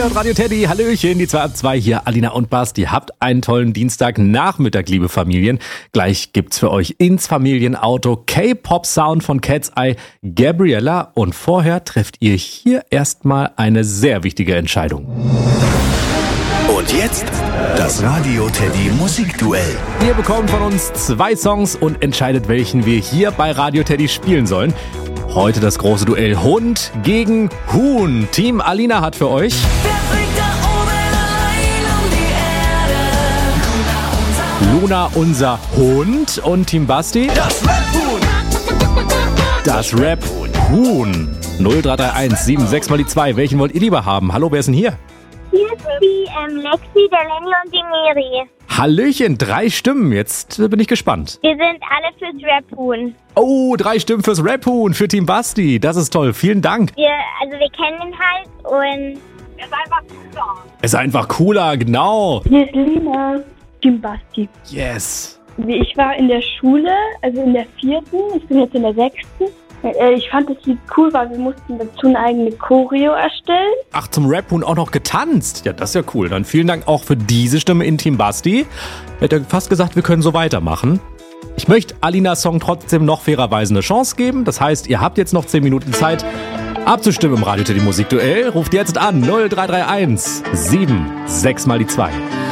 Hier und Radio Teddy, Hallöchen, die 2 ab 2 hier, Alina und Basti. Habt einen tollen Dienstagnachmittag, liebe Familien. Gleich gibt's für euch ins Familienauto K-Pop-Sound von Cat's Eye, Gabriella. Und vorher trefft ihr hier erstmal eine sehr wichtige Entscheidung. Und jetzt das Radio Teddy Musikduell. Ihr bekommt von uns 2 Songs und entscheidet, welchen wir hier bei Radio Teddy spielen sollen. Heute das große Duell Hund gegen Huhn. Team Alina hat für euch Luna, unser Hund. Und Team Basti das Rap-Huhn. 0331 76 mal die 2. Welchen wollt ihr lieber haben? Hallo, wer ist denn hier? Hier ist die Lexi, der Lenny und die Miri. Hallöchen, 3 Stimmen. Jetzt bin ich gespannt. Wir sind alle fürs Rap-Huhn. Oh, 3 Stimmen fürs Rap-Huhn, für Team Basti. Das ist toll, vielen Dank. Wir kennen ihn halt und er ist einfach cooler. Ist einfach cooler, genau. Hier ist Lina, Team Basti. Yes. Ich war in der Schule, also in der 4. Ich bin jetzt in der 6. Ich fand das Lied cool, weil wir mussten dazu eine eigene Choreo erstellen. Ach, zum Rap-Huhn auch noch getanzt. Ja, das ist ja cool. Dann vielen Dank auch für diese Stimme in Team Basti. Hätte fast gesagt, wir können so weitermachen. Ich möchte Alinas Song trotzdem noch fairerweise eine Chance geben. Das heißt, ihr habt jetzt noch 10 Minuten Zeit, abzustimmen im Radio Teddy Musikduell. Ruft jetzt an 0331 76 mal die 2.